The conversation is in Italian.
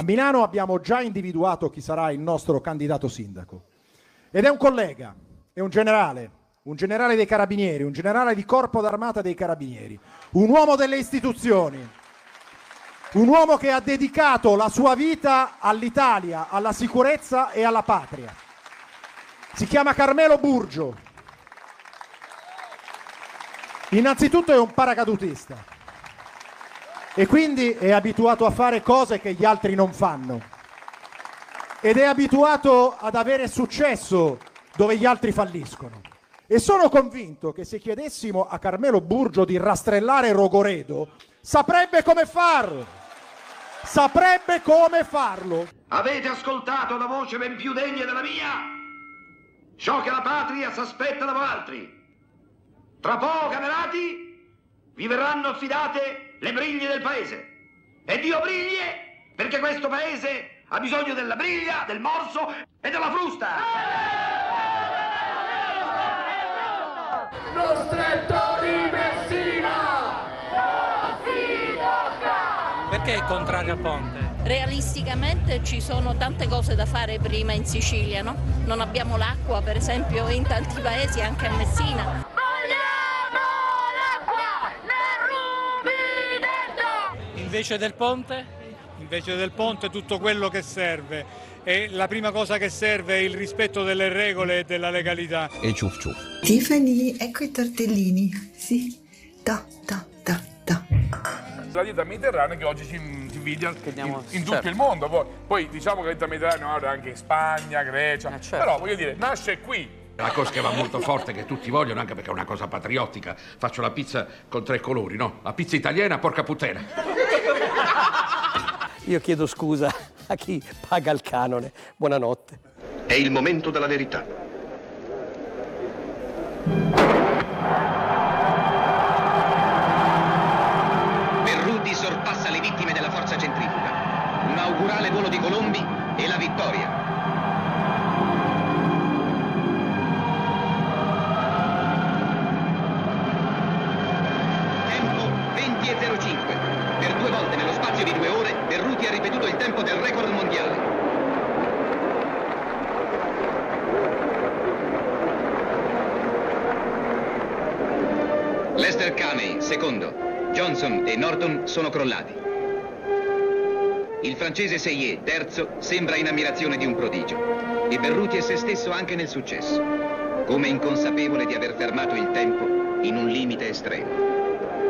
Milano abbiamo già individuato chi sarà il nostro candidato sindaco. Ed è un collega, è un generale dei Carabinieri, un generale di Corpo d'Armata dei Carabinieri, un uomo delle istituzioni, un uomo che ha dedicato la sua vita all'Italia, alla sicurezza e alla patria. Si chiama Carmelo Burgio. Innanzitutto è un paracadutista e quindi è abituato a fare cose che gli altri non fanno ed è abituato ad avere successo dove gli altri falliscono. E sono convinto che se chiedessimo a Carmelo Burgio di rastrellare Rogoredo, saprebbe come farlo. Saprebbe come farlo. Avete ascoltato la voce ben più degna della mia? Ciò che la patria s'aspetta da voi altri. Tra poco, camerati, vi verranno affidate le briglie del paese. E Dio briglie, perché questo paese ha bisogno della briglia, del morso e della frusta. Lo stretto di Messina non si tocca! Perché è contrario al ponte? Realisticamente ci sono tante cose da fare prima in Sicilia, no? Non abbiamo l'acqua, per esempio, in tanti paesi, anche a Messina. Vogliamo l'acqua nel rubinetto! Invece del ponte? Invece del ponte tutto quello che serve. E la prima cosa che serve è il rispetto delle regole e della legalità. E ciuf ciuf. Tiffany, ecco i tortellini. Sì. Da. La dieta mediterranea che oggi ci invidia in tutto il mondo. Poi diciamo che la dieta mediterranea ora anche in Spagna, Grecia. Certo. Però voglio dire, nasce qui. La cosa che va molto forte, che tutti vogliono, anche perché è una cosa patriottica. Faccio la pizza con 3 colori, no? La pizza italiana, porca puttana. Io chiedo scusa a chi paga il canone. Buonanotte. È il momento della verità. Berruti sorpassa le vittime della forza centrifuga. Un augurale volo di Colombi e la vittoria. Tempo 20:05. Per 2 volte nello spazio di 2 ore, Berruti ha ripetuto il tempo del record mondiale. Lester Caney, secondo. Johnson e Norton sono crollati. Il francese Seyé, terzo, sembra in ammirazione di un prodigio. E Berruti è se stesso anche nel successo, come inconsapevole di aver fermato il tempo in un limite estremo.